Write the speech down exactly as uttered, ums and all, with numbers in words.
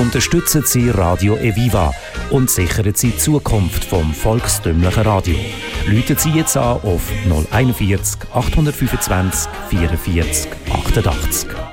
Unterstützen Sie Radio Eviva und sichern Sie die Zukunft vom volkstümlichen Radio. Rufen Sie jetzt an auf null vierzig, achthundertfünfundzwanzig, vierundvierzig, achtundachtzig.